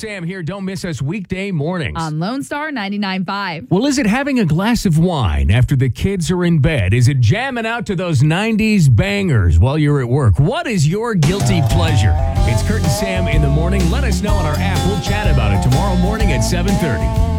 Sam here. Don't miss us weekday mornings. On Lone Star 99.5. Well, is it having a glass of wine after the kids are in bed? Is it jamming out to those 90s bangers while you're at work? What is your guilty pleasure? It's Kurt and Sam in the morning. Let us know on our app. We'll chat about it tomorrow morning at 7:30.